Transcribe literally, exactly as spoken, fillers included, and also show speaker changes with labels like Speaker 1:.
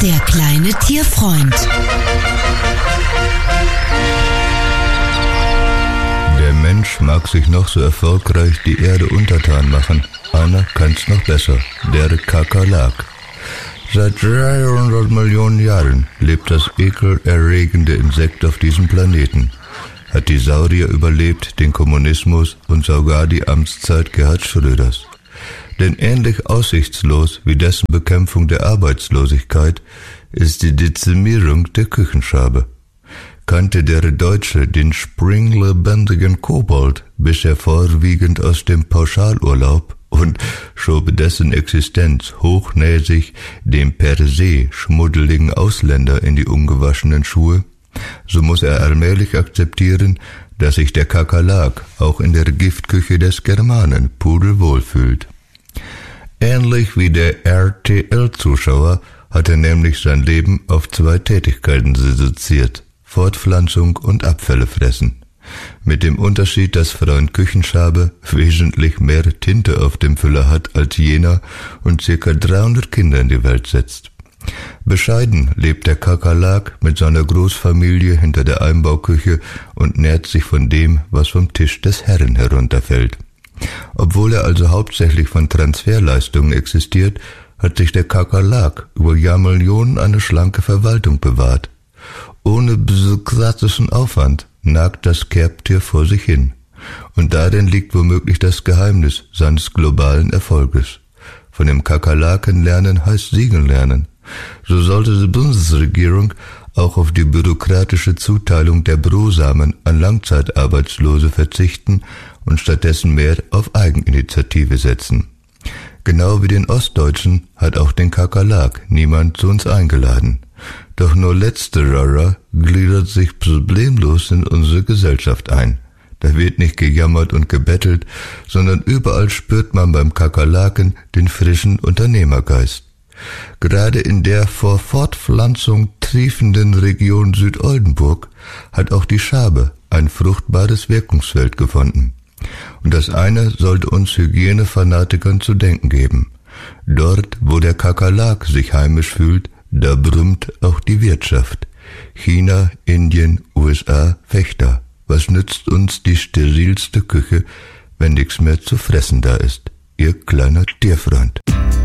Speaker 1: Der kleine Tierfreund.
Speaker 2: Der Mensch mag sich noch so erfolgreich die Erde untertan machen. Einer kann's noch besser, der Kakerlak. Seit dreihundert Millionen Jahren lebt das ekelerregende Insekt auf diesem Planeten. Hat die Saurier überlebt, den Kommunismus und sogar die Amtszeit Gerhard Schröders. Denn ähnlich aussichtslos wie dessen Bekämpfung der Arbeitslosigkeit ist die Dezimierung der Küchenschabe. Kannte der Deutsche den springlebendigen Kobold bisher vorwiegend aus dem Pauschalurlaub und schob dessen Existenz hochnäsig dem per se schmuddeligen Ausländer in die ungewaschenen Schuhe, so muss er allmählich akzeptieren, dass sich der Kakerlak auch in der Giftküche des Germanen pudelwohl fühlt. Ähnlich wie der R T L-Zuschauer hat er nämlich sein Leben auf zwei Tätigkeiten reduziert: Fortpflanzung und Abfälle fressen. Mit dem Unterschied, dass Freund Küchenschabe wesentlich mehr Tinte auf dem Füller hat als jener und circa dreihundert Kinder in die Welt setzt. Bescheiden lebt der Kakerlak mit seiner Großfamilie hinter der Einbauküche und nährt sich von dem, was vom Tisch des Herren herunterfällt. Obwohl er also hauptsächlich von Transferleistungen existiert, hat sich der Kakerlak über Jahrmillionen eine schlanke Verwaltung bewahrt. Ohne bürokratischen Aufwand nagt das Kerbtier vor sich hin. Und darin liegt womöglich das Geheimnis seines globalen Erfolges. Von dem Kakerlaken lernen heißt siegen lernen. So sollte die Bundesregierung auch auf die bürokratische Zuteilung der Brosamen an Langzeitarbeitslose verzichten und stattdessen mehr auf Eigeninitiative setzen. Genau wie den Ostdeutschen hat auch den Kakerlak niemand zu uns eingeladen. Doch nur letzterer gliedert sich problemlos in unsere Gesellschaft ein. Da wird nicht gejammert und gebettelt, sondern überall spürt man beim Kakerlaken den frischen Unternehmergeist. Gerade in der vor Fortpflanzung triefenden Region Südoldenburg hat auch die Schabe ein fruchtbares Wirkungsfeld gefunden. Und das eine sollte uns Hygienefanatikern zu denken geben. Dort, wo der Kakerlak sich heimisch fühlt, da brummt auch die Wirtschaft. China, Indien, U S A, Fechter. Was nützt uns die sterilste Küche, wenn nichts mehr zu fressen da ist? Ihr kleiner Tierfreund.